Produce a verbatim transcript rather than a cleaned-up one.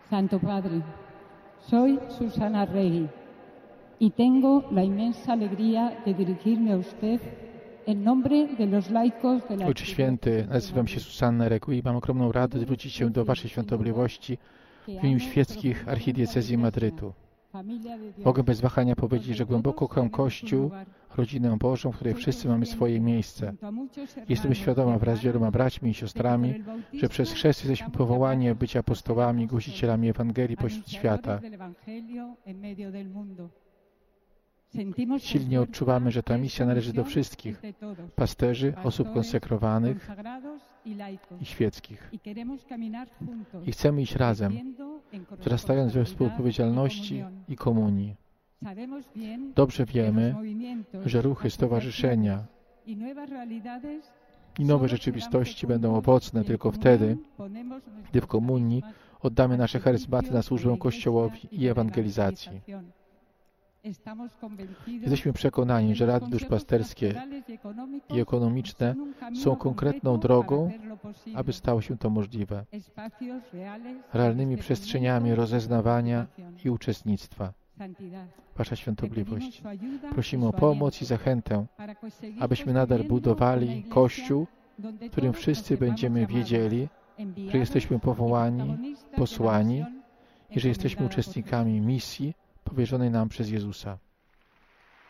Santo Padre, soy Susana Rey y tengo la inmensa alegría de dirigirme a usted en nombre de los laicos de la... Ojcze Święty, nazywam się Susanna Regui i mam ogromną radość zwrócić się do Waszej Świątobliwości w imieniu świeckich archidiecezji Madrytu. Mogę bez wahania powiedzieć, że głęboko kocham Kościół, rodzinę Bożą, w której wszyscy mamy swoje miejsce. Jestem świadoma wraz z wieloma braćmi i siostrami, że przez chrzest jesteśmy powołani, aby być apostołami, głosicielami Ewangelii pośród świata. Silnie odczuwamy, że ta misja należy do wszystkich, pasterzy, osób konsekrowanych i świeckich. I chcemy iść razem, wzrastając we współodpowiedzialności i komunii. Dobrze wiemy, że ruchy, stowarzyszenia i nowe rzeczywistości będą owocne tylko wtedy, gdy w komunii oddamy nasze charyzmaty na służbę Kościołowi i ewangelizacji. Jesteśmy przekonani, że rady duszpasterskie i ekonomiczne są konkretną drogą, aby stało się to możliwe, realnymi przestrzeniami rozeznawania i uczestnictwa. Wasza Świątobliwość, prosimy o pomoc i zachętę, abyśmy nadal budowali Kościół, w którym wszyscy będziemy wiedzieli, że jesteśmy powołani, posłani i że jesteśmy uczestnikami misji powierzonej nam przez Jezusa.